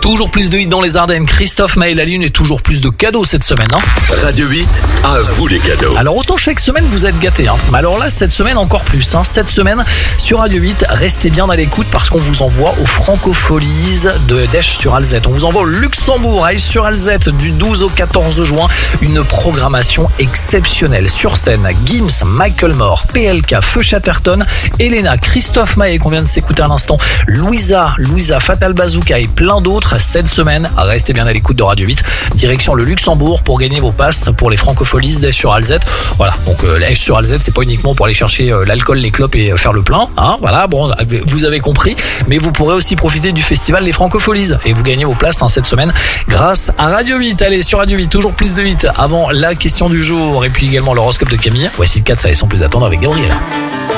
Toujours plus de hits dans les Ardennes. Christophe Maé la Lune et toujours plus de cadeaux cette semaine. Radio 8, à vous les cadeaux. Alors autant chaque semaine vous êtes gâtés. Mais alors là, cette semaine encore plus. Cette semaine sur Radio 8, restez bien à l'écoute parce qu'on vous envoie aux Francopholies de d'Esch-sur-Alzette. On vous envoie au Luxembourg, à Esch-sur-Alzette du 12 au 14 juin. Une programmation exceptionnelle. Sur scène, Gims, Michael Moore, PLK, Feu Chatterton, Elena, Christophe Maé qu'on vient de s'écouter à l'instant, Louisa, Fatal Bazooka et plein d'autres. Cette semaine, restez bien à l'écoute de Radio 8. Direction le Luxembourg pour gagner vos passes pour les Francopholies d'Esch-sur-Alzette. Voilà, donc Esch-sur-Alzette, c'est pas uniquement pour aller chercher l'alcool, les clopes et faire le plein. Voilà, bon, vous avez compris. Mais vous pourrez aussi profiter du festival Les Francopholies et vous gagnez vos places cette semaine grâce à Radio 8. Allez, sur Radio 8, toujours plus de 8 avant la question du jour et puis également l'horoscope de Camille. Voici le 4, ça laisse sans plus attendre avec Gabriella.